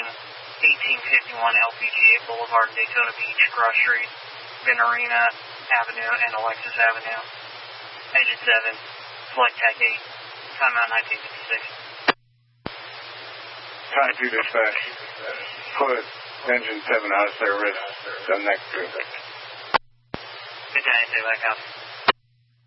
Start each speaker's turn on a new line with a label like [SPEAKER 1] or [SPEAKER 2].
[SPEAKER 1] Logan, 1851 LPGA Boulevard, Daytona Beach, Cross Street, Venarina Avenue, and Alexis Avenue. Engine 7, flight tech 8, timeout 1956.
[SPEAKER 2] Time 2 dispatch. Put engine 7 out of service. The next trip.
[SPEAKER 1] Good day, stay back out.